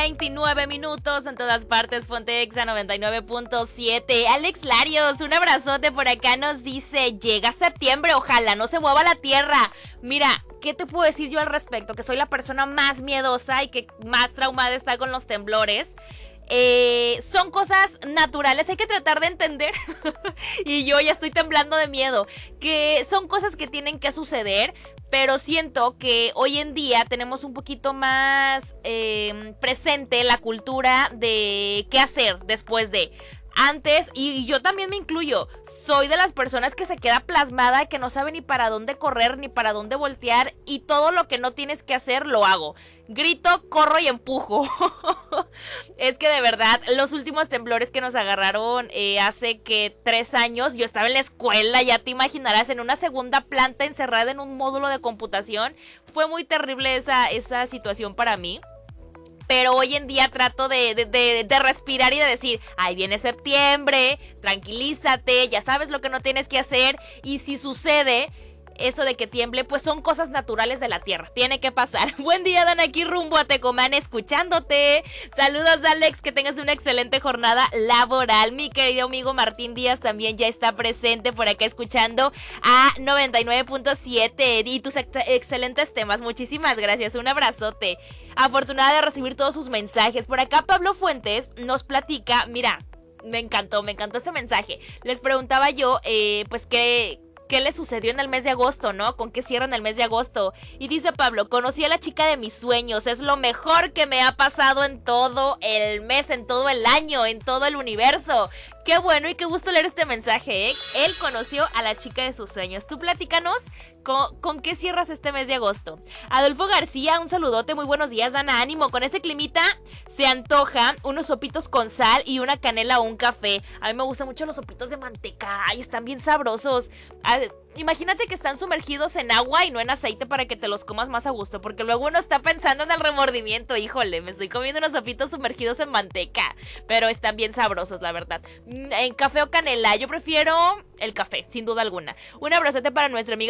9:29 en todas partes, Ponte Exa 99.7. Alex Larios, un abrazote por acá, nos dice: llega septiembre, ojalá no se mueva la tierra. Mira, ¿qué te puedo decir yo al respecto? Que soy la persona más miedosa y que más traumada está con los temblores. Son cosas naturales, hay que tratar de entender. Y yo ya estoy temblando de miedo. Que son cosas que tienen que suceder, pero siento que hoy en día tenemos un poquito más presente la cultura de qué hacer después de. Antes, y yo también me incluyo, soy de las personas que se queda plasmada, que no sabe ni para dónde correr, ni para dónde voltear, y todo lo que no tienes que hacer, lo hago. Grito, corro y empujo. Es que de verdad, los últimos temblores que nos agarraron hace que 3 años, yo estaba en la escuela, ya te imaginarás, en una segunda planta encerrada en un módulo de computación. Fue muy terrible esa situación para mí. Pero hoy en día trato de respirar y de decir: ahí viene septiembre, tranquilízate, ya sabes lo que no tienes que hacer. Y si sucede eso de que tiemble, pues son cosas naturales de la tierra, tiene que pasar. Buen día, Dan, aquí rumbo a Tecomán escuchándote. Saludos, Alex, que tengas una excelente jornada laboral. Mi querido amigo Martín Díaz también ya está presente por acá escuchando a 99.7 y tus excelentes temas. Muchísimas gracias, un abrazote. Afortunada de recibir todos sus mensajes. Por acá Pablo Fuentes nos platica, mira, me encantó este mensaje. Les preguntaba yo, pues ¿qué le sucedió en el mes de agosto, no? ¿Con qué cierran el mes de agosto? Y dice Pablo: conocí a la chica de mis sueños, es lo mejor que me ha pasado en todo el mes, en todo el año, en todo el universo. Qué bueno y qué gusto leer este mensaje, ¿eh? Él conoció a la chica de sus sueños. Tú platícanos con qué cierras este mes de agosto. Adolfo García, un saludote, muy buenos días, Dana, ánimo. Con este climita se antoja unos sopitos con sal y una canela o un café. A mí me gustan mucho los sopitos de manteca, ay, están bien sabrosos. Imagínate que están sumergidos en agua y no en aceite para que te los comas más a gusto, porque luego uno está pensando en el remordimiento. Híjole, me estoy comiendo unos sopitos sumergidos en manteca, pero están bien sabrosos, la verdad. En café o canela, yo prefiero el café, sin duda alguna. Un abrazote para nuestra amiga